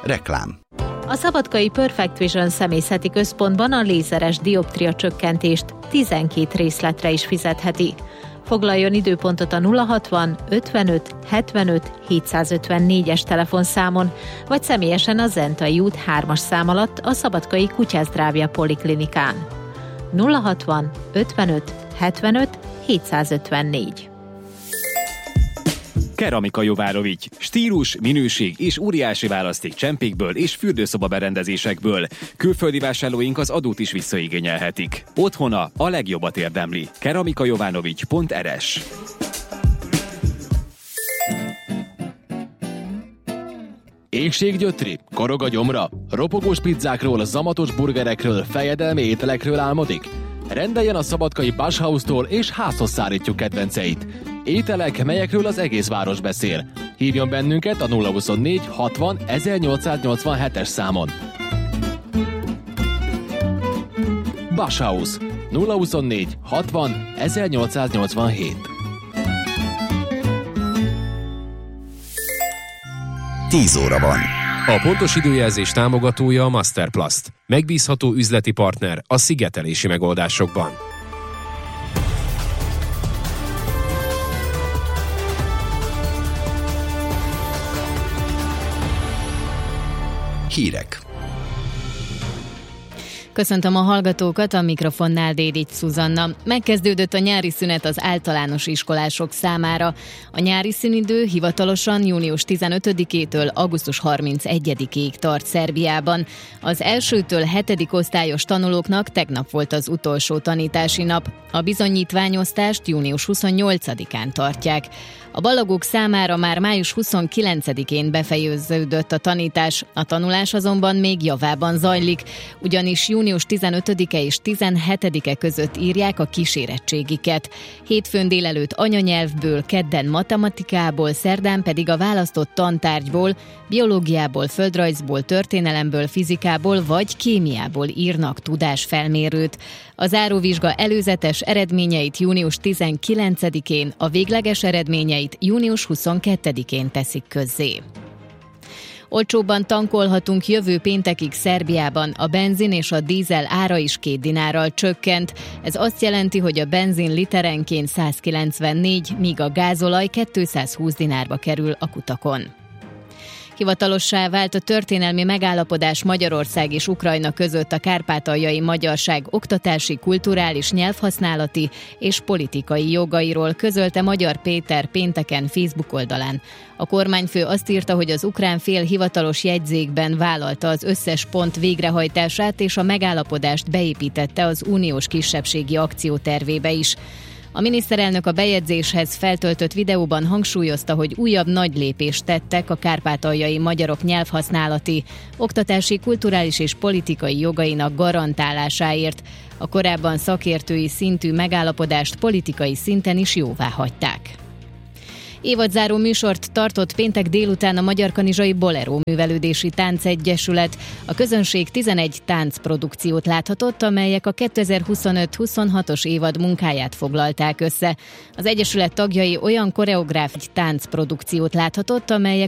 Reklám. A szabadkai Perfect Vision személyzeti központban a lézeres dioptria csökkentést 12 részletre is fizetheti. Foglaljon időpontot a 060 55 75 754-es telefonszámon, vagy személyesen a Zentai út 3-as szám alatt a szabadkai Kutyázdrávja Poliklinikán. 060 55 75 754. Keramika Jovárovics. Stílus, minőség és óriási választék csempékből és fürdőszoba berendezésekből. Külföldi vásárlóink az adót is visszaigényelhetik. Otthona a legjobbat érdemli. keramikajovanovics.rs. Éhséggyötri? Korog a gyomra? Ropogós pizzákról, zamatos burgerekről, fejedelmi ételekről álmodik? Rendeljen a szabadkai Basshaustól és házhoz szállítjuk kedvenceit. Ételek, melyekről az egész város beszél. Hívjon bennünket a 024 60 1887-es számon. Basshaus 024 60 1887. 10 óra van. A pontos időjelzés támogatója a Masterplast. Megbízható üzleti partner a szigetelési megoldásokban. Hírek. Köszöntöm a hallgatókat, a mikrofonnál Dédics Szuzanna. Megkezdődött a nyári szünet az általános iskolások számára. A nyári szünidő hivatalosan június 15-től augusztus 31-ig tart Szerbiában. Az 1-től 7. osztályos tanulóknak tegnap volt az utolsó tanítási nap. A bizonyítványosztást június 28-án tartják. A ballagók számára már május 29-én befejeződött a tanítás, a tanulás azonban még javában zajlik, ugyanis június 15-e és 17-e között írják a kísérettségiket. Hétfőn délelőtt anyanyelvből, kedden matematikából, szerdán pedig a választott tantárgyból, biológiából, földrajzból, történelemből, fizikából vagy kémiából írnak tudásfelmérőt. A záróvizsga előzetes eredményeit június 19-én, a végleges eredményeit június 22-én teszik közzé. Olcsóbban tankolhatunk jövő péntekig Szerbiában, a benzin és a dízel ára is 2 dinárral csökkent. Ez azt jelenti, hogy a benzin literenként 194, míg a gázolaj 220 dinárba kerül a kutakon. Hivatalossá vált a történelmi megállapodás Magyarország és Ukrajna között a kárpátaljai magyarság oktatási, kulturális, nyelvhasználati és politikai jogairól, közölte Magyar Péter pénteken Facebook oldalán. A kormányfő azt írta, hogy az ukrán fél hivatalos jegyzékben vállalta az összes pont végrehajtását, és a megállapodást beépítette az uniós kisebbségi akciótervébe is. A miniszterelnök a bejegyzéshez feltöltött videóban hangsúlyozta, hogy újabb nagy lépést tettek a kárpátaljai magyarok nyelvhasználati, oktatási, kulturális és politikai jogainak garantálásáért. A korábban szakértői szintű megállapodást politikai szinten is jóváhagyták. Évadzáró műsort tartott péntek délután a Magyarkanizsai Bolero Művelődési Táncegyesület. A közönség 11 táncprodukciót láthatott, amelyek a 2025-26-os évad munkáját foglalták össze. Az egyesület tagjai olyan koreográf táncprodukciót láthatott, amelyek